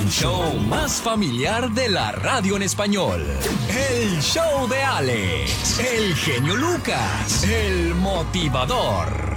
el show más familiar de la radio en español. El show de Alex, el genio Lucas, el motivador.